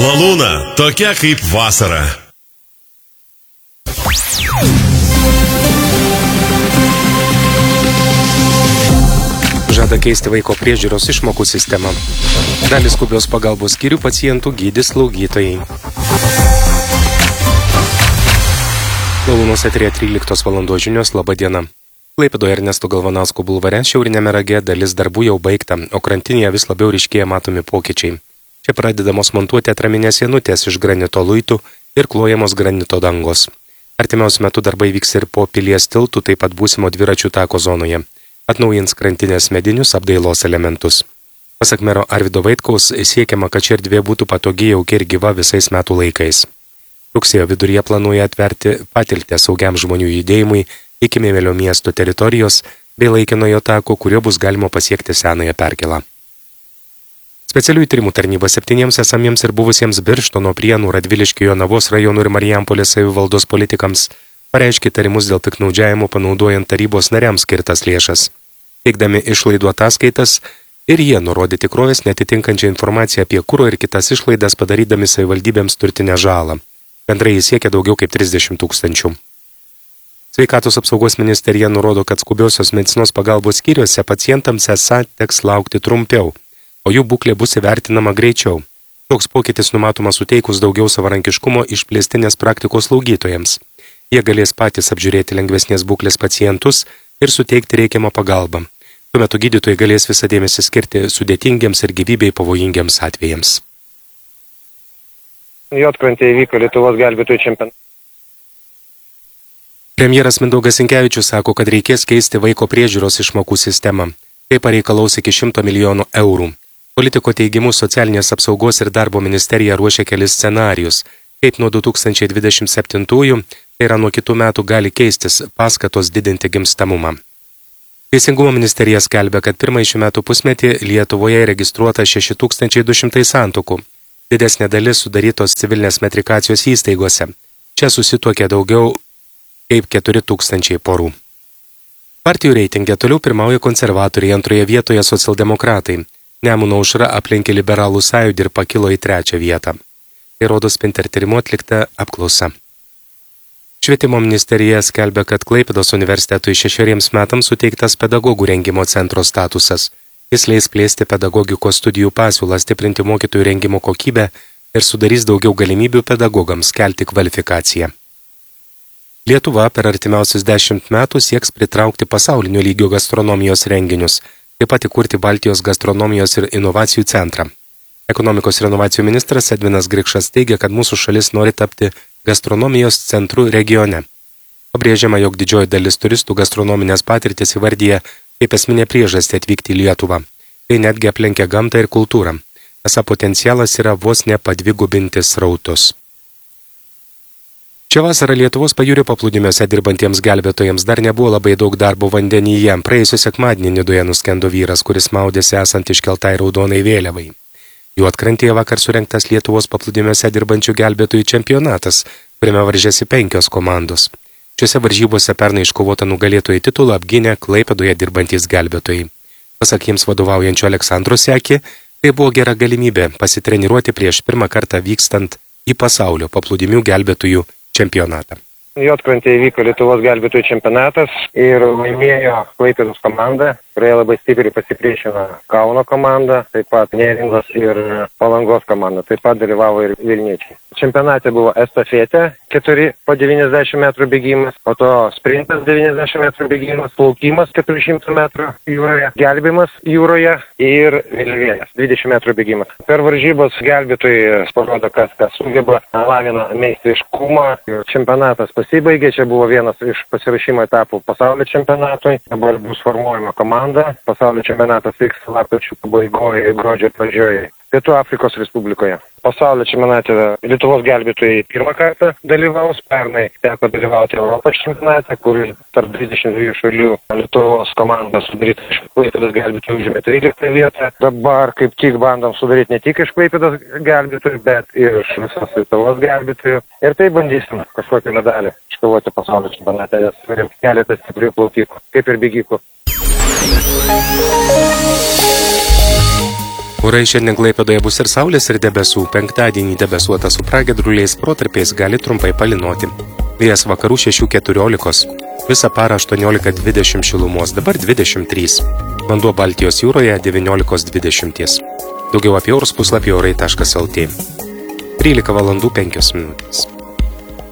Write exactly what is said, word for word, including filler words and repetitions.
Malūna, tokia kaip vasara. Žada keisti vaiko priežiūros išmokų sistemą. Dalis skubios pagalbos skyrių pacientų gydys slaugytojai. Malūnos eteryje tryliktos valandos žinios, laba diena. Klaipėdoje Ernesto Galvanausko bulvare šiaurinėme rage dalis darbų jau baigta, o krantinėje vis labiau ryškėja matomi pokyčiai. Čia pradedamos montuoti atraminės sienutės iš granito luitų ir klojamos granito dangos. Artimiausiu metu darbai vyks ir po pilies tiltų, taip pat būsimo dviračių tako zonoje. Atnaujins krantinės medinius apdailos elementus. Pasak mero Arvydo Vaitkaus, siekiama, kad ši erdvė būtų patogi, jauki ir gyva visais metų laikais. Rugsėjo viduryje planuoja atverti patiltę saugiam žmonių judėjimui iki Mėmelio miesto teritorijos bei laikinojo tako, kurio bus galima pasiekti senąją perkėlą. Specialiųjų tyrimų tarnyba septyniems esamiems ir buvusiems Birštono, Prienų, Radviliškio, Jonavos rajonų ir Marijampolės savivaldos politikams pareiškė įtarimus dėl piktnaudžiavimo panaudojant tarybos nariams skirtas lėšas. Teikdami išlaidų ataskaitas ir jie nurodė tikrovės netitinkančią informaciją apie kuro ir kitas išlaidas, padarydami savivaldybėms turtinę žalą. Bendrai jis siekia daugiau kaip trisdešimt tūkstančių. Sveikatos apsaugos ministerija nurodo, kad skubiosios medicinos pagalbos skyriuose pacientams esą teks laukti trumpiau, o jų būklė bus įvertinama greičiau. Toks pokytis numatoma suteikus daugiau savarankiškumo išplėstinės praktikos slaugytojams. Jie galės patys apžiūrėti lengvesnės būklės pacientus ir suteikti reikiamą pagalbą. Tuo metu gydytojai galės visą dėmesį skirti sudėtingiams ir gyvybei pavojingiams atvejams. Juodkrantėje įvyko Lietuvos gelbėtojų čempionatas. Premjeras Mindaugas Sinkevičius sako, kad reikės keisti vaiko priežiūros išmokų sistemą. Tai pareikalaus iki šimto milijonų eurų. Politiko teigimu socialinės apsaugos ir darbo ministerija ruošia kelis scenarijus, kaip nuo du tūkstančiai dvidešimt septintųjų, tai yra nuo kitų metų gali keistis paskatos didinti gimstamumą. Teisingumo ministerija skelbia, kad pirmąjį šių metų pusmetį Lietuvoje registruota šeši tūkstančiai du šimtai santuokų. Didesnė dalis sudarytos civilinės metrikacijos įstaigose. Čia susituokė daugiau kaip keturi tūkstančiai porų. Partijų reitinge toliau pirmauja konservatoriai, antroje vietoje socialdemokratai. Nemuno aušra aplenkė liberalų sąjūdį ir pakilo į trečią vietą. Tai rodo Spinter tyrimo atlikta apklausa. Švietimo ministerija skelbia, kad Klaipėdos universitetui šešeriems metams suteiktas pedagogų rengimo centro statusas. Jis leis plėsti pedagogikos studijų pasiūlą, stiprinti mokytojų rengimo kokybę ir sudarys daugiau galimybių pedagogams kelti kvalifikaciją. Lietuva per artimiausius dešimt metų sieks pritraukti pasaulinio lygio gastronomijos renginius, taip pat įkurti Baltijos gastronomijos ir inovacijų centrą. Ekonomikos ir inovacijų ministras Edvinas Grikšas teigia, kad mūsų šalis nori tapti gastronomijos centrų regione. Pabrėžiama, jog didžioji dalis turistų gastronominės patirtis įvardyja kaip esminė priežastį atvykti į Lietuvą. Tai netgi aplenkia gamtą ir kultūrą. Esą potencialas yra vos ne padvigubinti srautus. Šią vasarą Lietuvos pajūrio paplūdimiuose dirbantiems gelbėtojams dar nebuvo labai daug darbo vandenyje. Praėjusio sekmadienį Nidoje nuskendo vyras, kuris maudėsi esant iškeltai raudonai vėliavai. Juodkrantėje vakar surengtas Lietuvos paplūdimiuose dirbančių gelbėtojų čempionatas, kuriame varžėsi penkios komandos. Šiuose varžybose pernai iškovotą nugalėtojų titulą apgynė Klaipėdoje dirbantys gelbėtojai. Pasak jiems vadovaujančio Aleksandro Sekį, tai buvo gera galimybė pasitreniruoti prieš pirmą kartą vykstant į pasaulio paplūdimių gelbėtojų čempionatą. Juodkrantėje įvyko Lietuvos gelbėtojų čempionatas ir laimėjo Klaipėdos komanda, kurioje labai stipriai pasipriešino Kauno komanda, taip pat Neringos ir Palangos komanda, taip pat dalyvavo ir vilniečiai. Čempionate buvo estafetė keturi po devyniasdešimt metrų bėgimas, po to sprintas devyniasdešimt metrų bėgimas, plaukimas keturi šimtai metrų jūroje, gelbėjimas jūroje ir vėliavėlės dvidešimt metrų bėgimas. Per varžybos gelbėtojai parodo, kas kas sugeba, lavina meistriškumą. Čempionatas pasibaigė, čia buvo vienas iš pasirašymo etapų pasaulio čempionatui. Dabar bus formuojama komanda. Pasaulio čempionatas vyks lapkričio pabaigoje ir gruodžio pradžioje Pietų Afrikos Respublikoje. Pasaulio čempionate Lietuvos gelbėtojai pirmą kartą dalyvaus. Pernai teko dalyvauti Europos čempionate, kur tarp dvidešimt dviejų šalių Lietuvos komanda sudaryta iš Klaipėdos gelbėtojų užėmė tryliktą vietą. Dabar kaip tik bandom sudaryti ne tik iš Klaipėdos gelbėtojų, bet ir iš visos Lietuvos gelbėtojų. Ir tai bandysim kažkokį medalį iškovoti pasaulio čempionate, nes turim keletą stiprių plaukikų, kaip ir bėgikų. Orai šiandien Klaipėdoje bus ir saulės, ir debesų. Penktadienį debesuota su pragiedruliais, protarpiais gali trumpai palynoti. Vėjas vakarų šešių keturiolikos. Visą parą aštuoniolika dvidešimt šilumos, dabar dvidešimt trys. Vanduo Baltijos jūroje devyniolika dvidešimt. Daugiau apie orus puslapį orai taškas lt. trylika valandų penkios minutės.